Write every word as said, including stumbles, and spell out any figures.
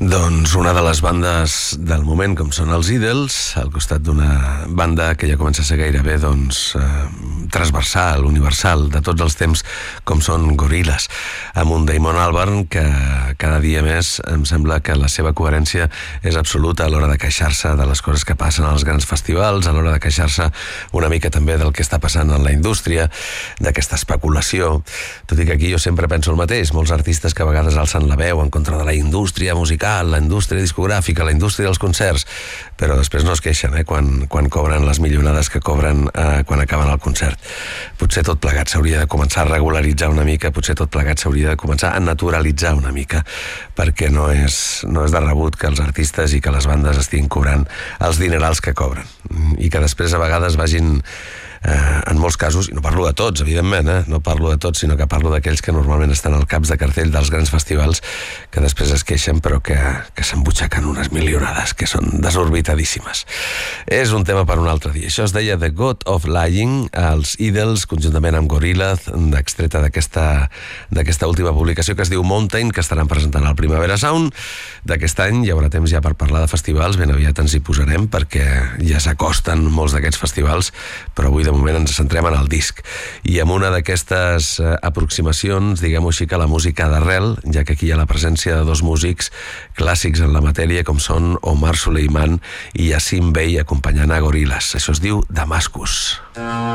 Doncs una de les bandes del moment, com són els Idols, al costat d'una banda que ja comença a ser gairebé doncs, eh, transversal, universal, de tots els temps, com són Gorillaz, amb un Damon Albarn que cada dia més em sembla que la seva coherència és absoluta a l'hora de queixar-se de les coses que passen als grans festivals, a l'hora de queixar-se una mica també del que està passant en la indústria, d'aquesta especulació, tot i que aquí jo sempre penso el mateix, molts artistes que a vegades alcen la veu en contra de la indústria musical, la indústria discogràfica, la indústria dels concerts, però després no es queixen eh, quan, quan cobren les milionades que cobren eh, quan acaben el concert. Potser tot plegat s'hauria de començar a regularitzar una mica, potser tot plegat s'hauria de començar a naturalitzar una mica, perquè no és, no és de rebut que els artistes i que les bandes estiguin cobrant els dinerals que cobren, i que després a vegades vagin Eh, en molts casos, i no parlo de tots, evidentment, eh? no parlo de tots, sinó que parlo d'aquells que normalment estan al caps de cartell dels grans festivals, que després es queixen, però que, que s'embutxaquen unes milionades, que són desorbitadíssimes. És un tema per un altre dia. Això es deia The God of Lying, els Idols, conjuntament amb Gorillaz, extreta d'aquesta d'aquesta última publicació que es diu Mountain, que estaran presentant al Primavera Sound d'aquest any. Hi haurà temps ja per parlar de festivals, ben aviat ens hi posarem, perquè ja s'acosten molts d'aquests festivals, però avui de moment ens centrem en el disc, i amb una d'aquestes eh, aproximacions, diguem-ho així, que la música d'arrel, ja que aquí hi ha la presència de dos músics clàssics en la matèria, com són Omar Suleiman i Yasiin Bey, acompanyant a Gorillaz. Això es diu Damascus.